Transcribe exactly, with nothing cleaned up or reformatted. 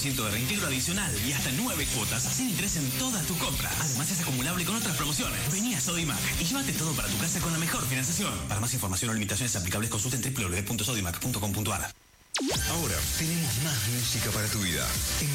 ciento de reintegro adicional y hasta nueve cuotas sin interés en todas tus compras. Además es acumulable con otras promociones. Vení a Sodimac y llévate todo para tu casa con la mejor financiación. Para más información o limitaciones aplicables consulta en w w w punto sodimac punto com punto a r. Ahora tenemos más música para tu vida.